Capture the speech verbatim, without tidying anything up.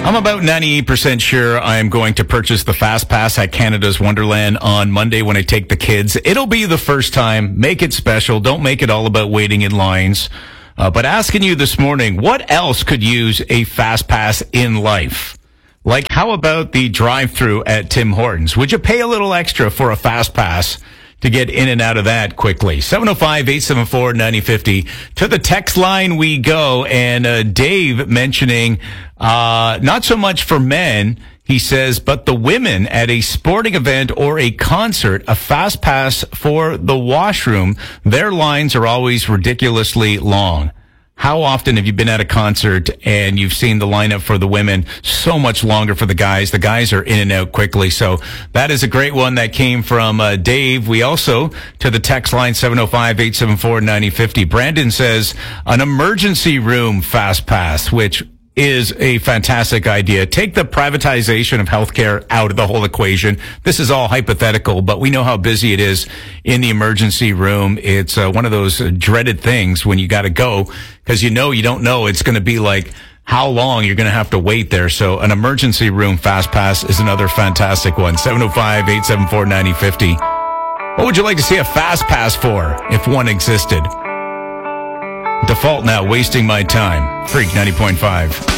I'm about ninety-eight percent sure I'm going to purchase the Fast Pass at Canada's Wonderland on Monday when I take the kids. It'll be the first time. Make it special. Don't make it all about waiting in lines. Uh, but asking you this morning, what else could use a Fast Pass in life? Like, how about the drive-thru at Tim Hortons? Would you pay a little extra for a Fast Pass to get in and out of that quickly? seven oh five, eight seven four, nine oh five oh. To the text line we go. And uh, Dave mentioning uh, not so much for men, he says, but the women at a sporting event or a concert, a Fast Pass for the washroom, their lines are always ridiculously long. How often have you been at a concert and you've seen the lineup for the women so much longer for the guys? The guys are in and out quickly. So that is a great one that came from uh, Dave. We also, to the text line seven oh five, eight seven four, nine oh five oh, Brandon says an emergency room Fast Pass, which is a fantastic idea. Take the privatization of healthcare out of the whole equation. This is all hypothetical, but we know how busy it is in the emergency room. It's uh, one of those uh, dreaded things when you got to go because you know you don't know it's going to be like how long you're going to have to wait there. So an emergency room Fast Pass is another fantastic one. seven oh five, eight seven four, nine oh five oh. What would you like to see a Fast Pass for if one existed? Default now, wasting my time. Freak ninety point five.